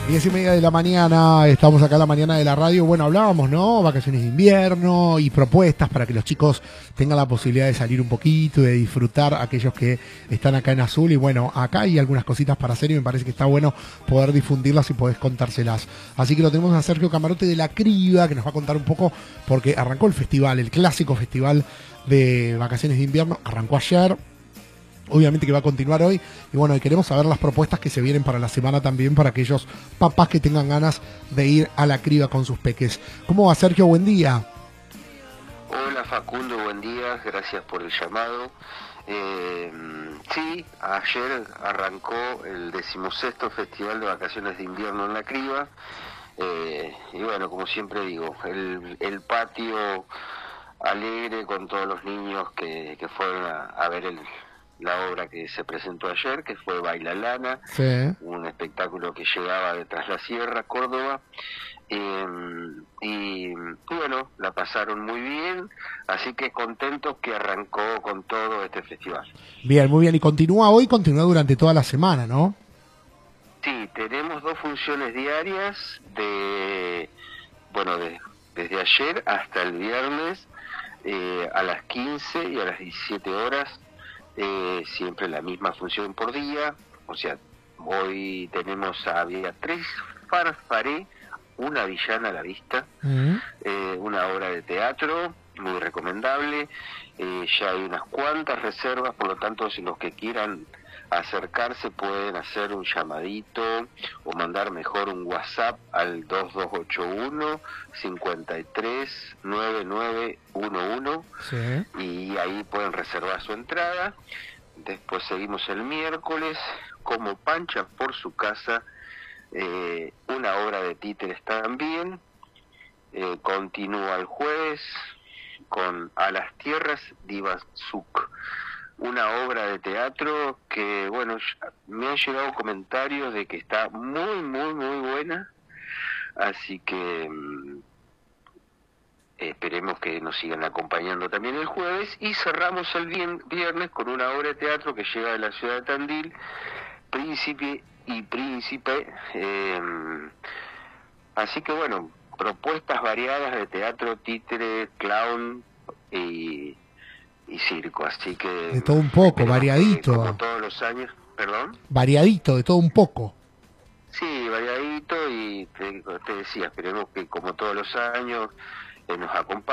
10:30 de la mañana, estamos acá en la mañana de la radio. Bueno, hablábamos, ¿no? Vacaciones de invierno y propuestas para que los chicos tengan la posibilidad de salir un poquito y de disfrutar, aquellos que están acá en Azul. Y bueno, acá hay algunas cositas para hacer y me parece que está bueno poder difundirlas y poder contárselas. Así que lo tenemos a Sergio Camarote de La Criba, que nos va a contar un poco, porque arrancó el festival, el clásico festival de vacaciones de invierno, arrancó ayer. Obviamente que va a continuar hoy y bueno, y queremos saber las propuestas que se vienen para la semana también para aquellos papás que tengan ganas de ir a La Criba con sus peques. ¿Cómo va, Sergio? Buen día. Hola Facundo, buen día, gracias por el llamado. Sí, ayer arrancó el 16º Festival de Vacaciones de Invierno en La Criba. Y bueno, como siempre digo, el patio alegre con todos los niños que fueron a ver la obra que se presentó ayer, que fue Baila Lana, Sí. un espectáculo que llegaba de Tras la Sierra, Córdoba. Y bueno, la pasaron muy bien, así que contentos que arrancó con todo este festival. Bien, muy bien. Y continúa hoy, continúa durante toda la semana, ¿no? Sí, tenemos 2 funciones diarias desde ayer hasta el viernes, a las 15 y a las 17 horas, siempre la misma función por día. O sea, hoy había 3 farfaré, una villana a la vista, una obra de teatro muy recomendable. Ya hay unas cuantas reservas, por lo tanto, si los que quieran acercarse pueden hacer un llamadito o mandar mejor un WhatsApp al 2281 539911, Sí. y ahí pueden reservar su entrada. Después seguimos el miércoles, Como Pancha por su casa, una obra de títeres también. Continúa el jueves con A las Tierras Divasuk, una obra de teatro que, bueno, me han llegado comentarios de que está muy, muy, muy buena, así que esperemos que nos sigan acompañando también el jueves, y cerramos el viernes con una obra de teatro que llega de la ciudad de Tandil, Príncipe y Príncipe. Así que bueno, propuestas variadas de teatro, títere, clown y circo, así que De todo un poco, variadito. como todos los años, perdón. Variadito, de todo un poco. Sí, variadito, y te decía, esperemos que como todos los años nos acompañe.